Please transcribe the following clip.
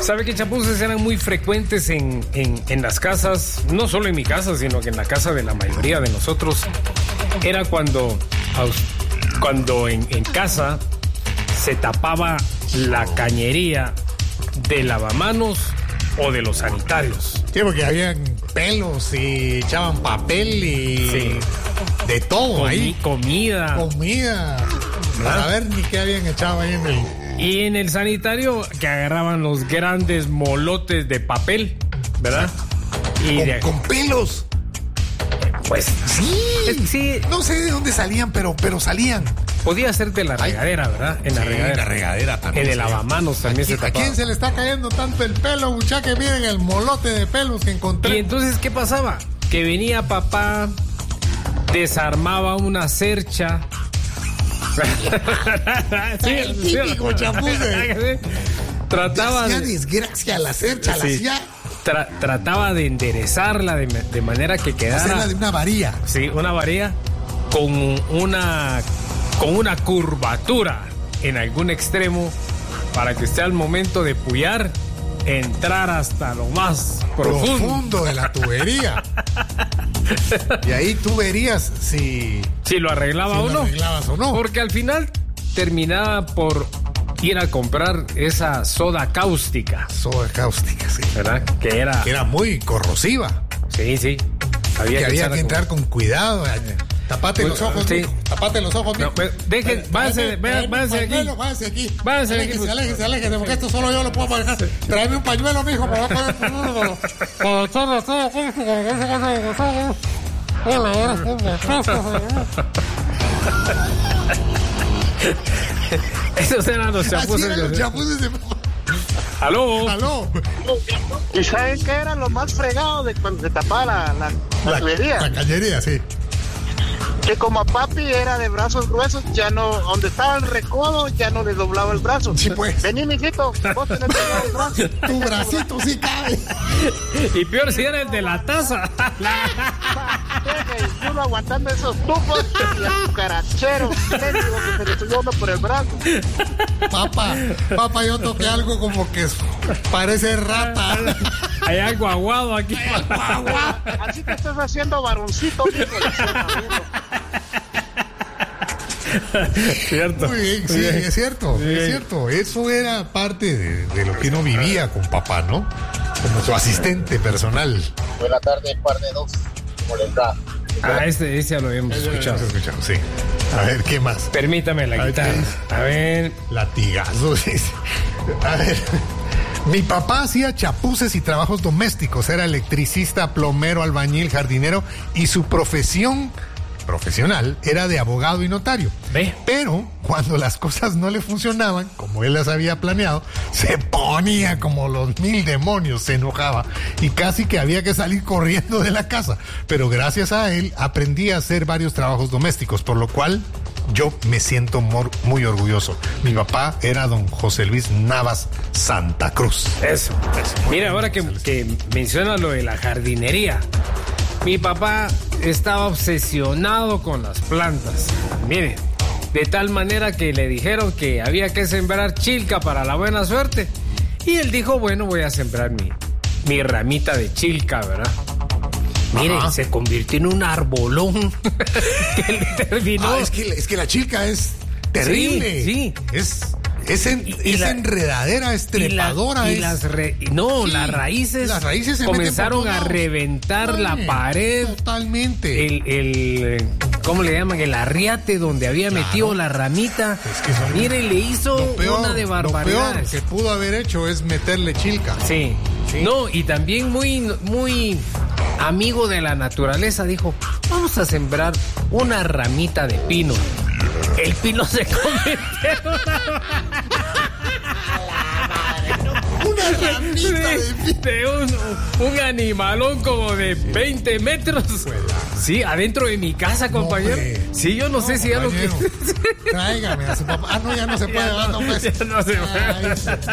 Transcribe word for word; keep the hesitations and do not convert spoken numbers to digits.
¿Sabe que chapuzes eran muy frecuentes en, en, en las casas? No solo en mi casa, sino que en la casa de la mayoría de nosotros. Era cuando, cuando en, en casa se tapaba la cañería de lavamanos o de los sanitarios. Sí, porque habían pelos y echaban papel y sí. de todo Comi- ahí. Comida. Comida. Para ver ni qué habían echado ahí en el... Y en el sanitario que agarraban los grandes molotes de papel, ¿verdad? Y Con, de, con pelos. pues Sí. sí. No sé de dónde salían, pero, pero salían. Podía ser de la regadera, ¿verdad? En la Sí, regadera. la regadera también. En el sí. lavamanos también se ¿A tapaba. quién se le está cayendo tanto el pelo, muchacha? Miren el molote de pelos que encontré. Y entonces, ¿qué pasaba? Que venía papá, desarmaba una cercha. Sí, El típico sí. chapuce. Trataba Hacía de, desgracia a la cercha, la sí. hacía tra- trataba de enderezarla de, de manera que hacerla quedara, de una varilla. sí, una varilla con una con una curvatura en algún extremo para que usted al momento de puyar entrar hasta lo más profundo, Profundo de la tubería. Y ahí tú verías si, si lo arreglaba si o lo no. arreglabas o no. Porque al final terminaba por ir a comprar esa soda cáustica, Soda cáustica, sí. ¿verdad? Que era... Que era muy corrosiva. Sí, sí. Había Que había echarla que entrar con cuidado. Tapate Pues, los ojos, sí. mijo. Tapate los ojos, mijo. No, pues, dejen, váyanse, váyanse, váyanse aquí. Pañuelo, váyanse aquí. Váyanse aquí, Aléjense, pues. aléjense, aléjense, porque esto solo yo lo puedo manejar. Tráeme un pañuelo, mijo, para poder ponerlo. Para echarle así, Esos eran los así chapuces. eran los de- chapuces de... Aló. Aló. ¿Y saben qué era lo más fregado de cuando se tapaba la, la, la tubería? La cañería, sí. Que como a papi era de brazos gruesos, ya no, donde estaba el recodo, ya no le doblaba el brazo. Sí, pues. Vení, mijito, vos tenés que doblar el brazo. Tu bracito sí cabe. Y peor si era el de la taza. Y uno aguantando esos tubos y el cucarachero técnico que se le subió uno por el brazo. Papá, papá, yo toqué algo como que parece rata. Hay algo aguado aquí. Así que estás haciendo varoncito, mijo. le decía a uno. Cierto. Muy bien, sí, Muy bien. es cierto, Muy bien. es cierto. Eso era parte de, de lo que uno vivía con papá, ¿no? Como su asistente personal. Buena tarde, par de dos. ¿Cómo les va? Ah, este, este ya lo habíamos escuchado. Escuchamos, escuchamos, sí. A ver, ¿qué más? Permítame la A ver, guitarra. ¿qué dice? A ver. Latigazos. dice. A ver. Mi papá hacía chapuces y trabajos domésticos. Era electricista, plomero, albañil, jardinero y su profesión profesional era de abogado y notario. Ve. Pero cuando las cosas no le funcionaban, como él las había planeado, se ponía como los mil demonios, se enojaba y casi que había que salir corriendo de la casa. Pero gracias a él aprendí a hacer varios trabajos domésticos, por lo cual yo me siento mor- muy orgulloso. Mi papá era don José Luis Navas Santa Cruz. Eso. Mira, ahora que, que menciona lo de la jardinería. Mi papá estaba obsesionado con las plantas. Mire, de tal manera que le dijeron que había que sembrar chilca para la buena suerte. Y él dijo, bueno, voy a sembrar mi, mi ramita de chilca, ¿verdad? Mire, Ajá. se convirtió en un arbolón que le terminó. Ah, es que, es que la chilca es terrible. Sí, sí. Es, es, en- Y- y es la- entredadera, es Y la- trepadora. y es- las re- no, Sí, las raíces, las raíces se meten comenzaron por a todos lados. reventar la Ay, pared. Totalmente. El, el, ¿cómo le llaman? El arriate donde había Claro. metido la ramita. Es que son- Mire, le hizo Lo peor, una de lo peor barbaridades. que pudo haber hecho es meterle chilca. Sí. Sí. No, y también muy, muy amigo de la naturaleza, dijo, vamos a sembrar una ramita de pino. El pino se convirtió en una... Una ramita de Sí, de un, un animalón como de veinte metros. Sí, adentro de mi casa, compañero. hombre. Sí, yo no, sé si ya lo que... Compañero, tráigame a su papá. Ah, no, ya no se puede. Ya ¿verdad? no, No, pues. ya no se puede. Ay,